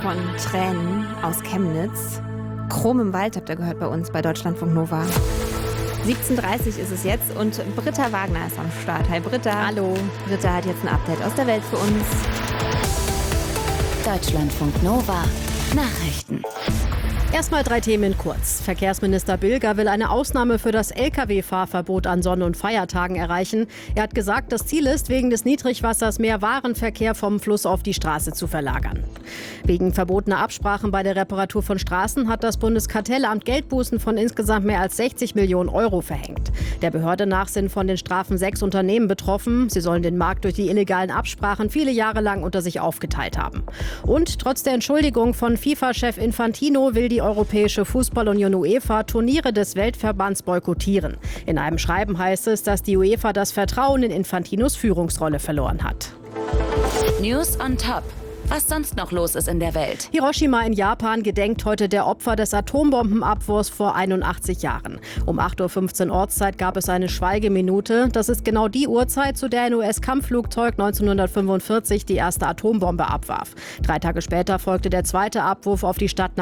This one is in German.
von Tränen aus Chemnitz. Chrom im Wald habt ihr gehört bei uns bei Deutschlandfunk Nova. 17:30 Uhr ist es jetzt und Britta Wagner ist am Start. Hi Britta. Hallo. Britta hat jetzt ein Update aus der Welt für uns. Deutschlandfunk Nova Nachrichten. Erstmal 3 Themen kurz. Verkehrsminister Bilger will eine Ausnahme für das Lkw-Fahrverbot an Sonn- und Feiertagen erreichen. Er hat gesagt, das Ziel ist, wegen des Niedrigwassers mehr Warenverkehr vom Fluss auf die Straße zu verlagern. Wegen verbotener Absprachen bei der Reparatur von Straßen hat das Bundeskartellamt Geldbußen von insgesamt mehr als 60 Millionen Euro verhängt. Der Behörde nach sind von den Strafen 6 Unternehmen betroffen. Sie sollen den Markt durch die illegalen Absprachen viele Jahre lang unter sich aufgeteilt haben. Und trotz der Entschuldigung von FIFA-Chef Infantino will die Europäische Fußballunion UEFA Turniere des Weltverbands boykottieren. In einem Schreiben heißt es, dass die UEFA das Vertrauen in Infantinos Führungsrolle verloren hat. News on Top. Was sonst noch los ist in der Welt. Hiroshima in Japan gedenkt heute der Opfer des Atombombenabwurfs vor 81 Jahren. Um 8:15 Uhr Ortszeit gab es eine Schweigeminute. Das ist genau die Uhrzeit, zu der ein US-Kampfflugzeug 1945 die erste Atombombe abwarf. 3 Tage später folgte der zweite Abwurf auf die Stadt